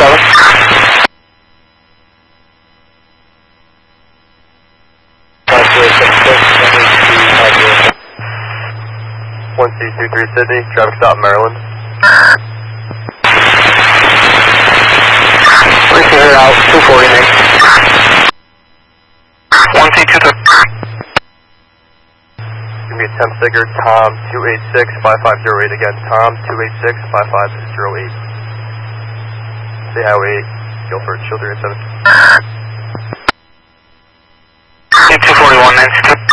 1223 Sydney, traffic stop Maryland. Receiver out, 240 next. 1223. Give me a temp figure, Tom 286-5508 again, Tom 286-5508. Say Highway 8, Guilford, Children 7. 241, 962.